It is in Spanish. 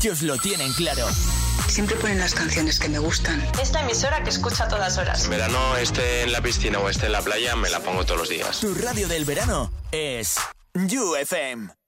ellos lo tienen claro. Siempre ponen las canciones que me gustan. Esta emisora que escucha a todas horas. En verano, esté en la piscina o esté en la playa, me la pongo todos los días. Tu radio del verano es You FM.